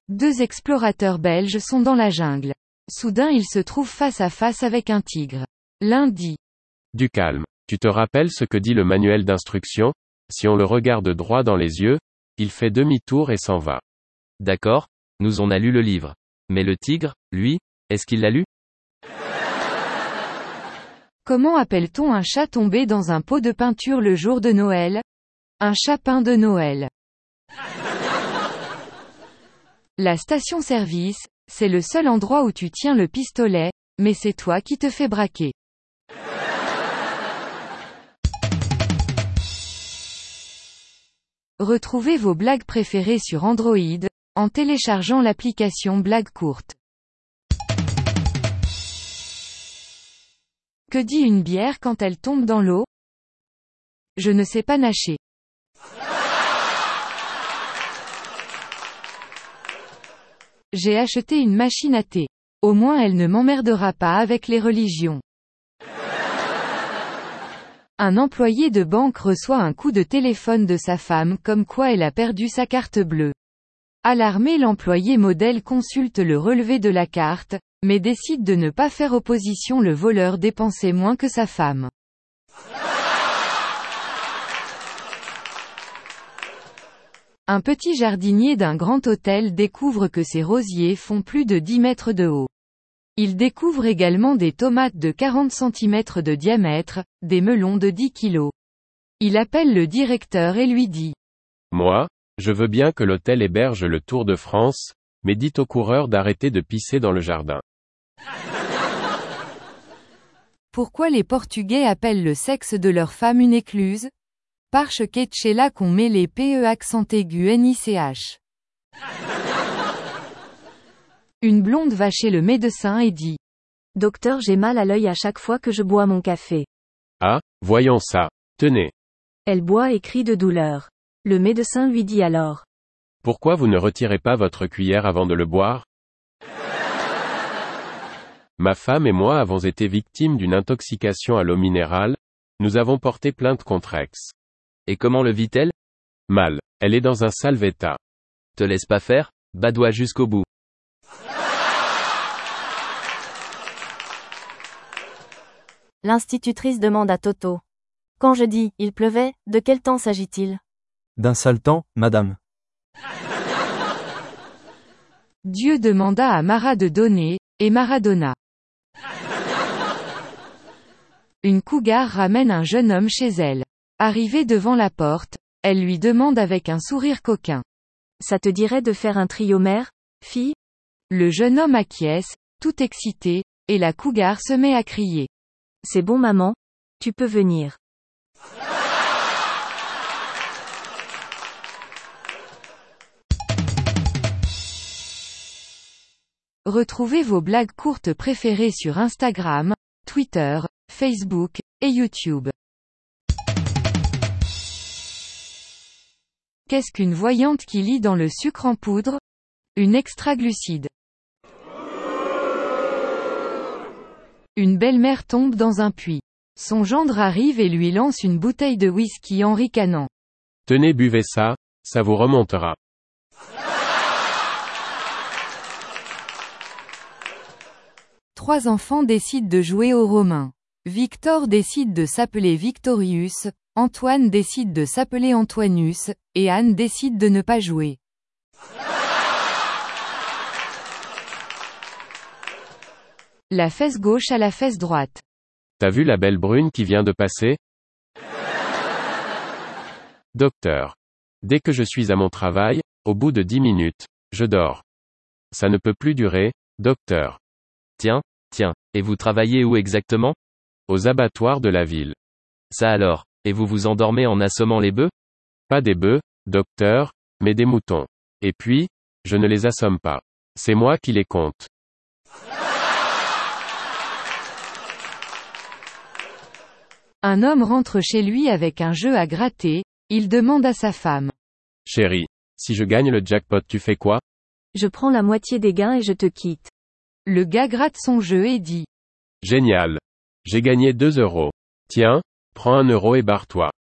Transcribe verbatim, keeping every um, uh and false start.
Deux explorateurs belges sont dans la jungle. Soudain ils se trouvent face à face avec un tigre. L'un dit. Du calme. Tu te rappelles ce que dit le manuel d'instruction? Si on le regarde droit dans les yeux, il fait demi-tour et s'en va. D'accord, nous on a lu le livre. Mais le tigre, lui, est-ce qu'il l'a lu? Comment appelle-t-on un chat tombé dans un pot de peinture le jour de Noël? Un chapin de Noël. La station-service, c'est le seul endroit où tu tiens le pistolet, mais c'est toi qui te fais braquer. Retrouvez vos blagues préférées sur Android, en téléchargeant l'application Blagues courtes. Que dit une bière quand elle tombe dans l'eau? Je ne sais pas nager. J'ai acheté une machine à thé. Au moins elle ne m'emmerdera pas avec les religions. Un employé de banque reçoit un coup de téléphone de sa femme comme quoi elle a perdu sa carte bleue. Alarmé, l'employé modèle consulte le relevé de la carte, mais décide de ne pas faire opposition. Le voleur dépensait moins que sa femme. Un petit jardinier d'un grand hôtel découvre que ses rosiers font plus de dix mètres de haut. Il découvre également des tomates de quarante centimètres de diamètre, des melons de dix kilos. Il appelle le directeur et lui dit. Moi, je veux bien que l'hôtel héberge le Tour de France, mais dites aux coureurs d'arrêter de pisser dans le jardin. Pourquoi les Portugais appellent le sexe de leur femme une écluse? Parce que c'est là qu'on met les P E accent aigu N I C H. Une blonde va chez le médecin et dit. Docteur, j'ai mal à l'œil à chaque fois que je bois mon café. Ah, voyons ça. Tenez. Elle boit et crie de douleur. Le médecin lui dit alors. Pourquoi vous ne retirez pas votre cuillère avant de le boire? Ma femme et moi avons été victimes d'une intoxication à l'eau minérale. Nous avons porté plainte contre Ex. Et comment le vit-elle? Mal. Elle est dans un sale état. Te laisse pas faire, badoie jusqu'au bout. L'institutrice demande à Toto. Quand je dis « il pleuvait », de quel temps s'agit-il? D'un sale temps, madame. Dieu demanda à Mara de donner, et Mara donna. Une cougar ramène un jeune homme chez elle. Arrivée devant la porte, elle lui demande avec un sourire coquin. Ça te dirait de faire un trio mère, fille? Le jeune homme acquiesce, tout excité, et la cougar se met à crier. C'est bon maman, tu peux venir. Retrouvez vos blagues courtes préférées sur Instagram, Twitter, Facebook, et YouTube. Qu'est-ce qu'une voyante qui lit dans le sucre en poudre? Une extraglucide. Une belle-mère tombe dans un puits. Son gendre arrive et lui lance une bouteille de whisky en ricanant. Tenez, buvez ça, ça vous remontera. Trois enfants décident de jouer aux Romains. Victor décide de s'appeler Victorius, Antoine décide de s'appeler Antoinus, et Anne décide de ne pas jouer. La fesse gauche à la fesse droite. T'as vu la belle brune qui vient de passer? Docteur. Dès que je suis à mon travail, au bout de dix minutes, je dors. Ça ne peut plus durer, docteur. Tiens, tiens, et vous travaillez où exactement? Aux abattoirs de la ville. Ça alors, et vous vous endormez en assommant les bœufs? Pas des bœufs, docteur, mais des moutons. Et puis, je ne les assomme pas. C'est moi qui les compte. Un homme rentre chez lui avec un jeu à gratter, il demande à sa femme. Chérie, si je gagne le jackpot, tu fais quoi? Je prends la moitié des gains et je te quitte. Le gars gratte son jeu et dit. Génial. J'ai gagné deux euros. Tiens, prends un euro et barre-toi.